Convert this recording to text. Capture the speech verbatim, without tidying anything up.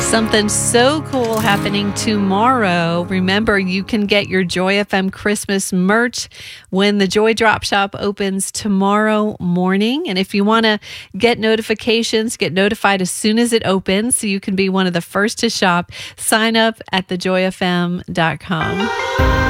Something so cool happening tomorrow. Remember, you can get your Joy F M Christmas merch when the Joy Drop Shop opens tomorrow morning. And if you want to get notifications, get notified as soon as it opens so you can be one of the first to shop, sign up at the joy f m dot com.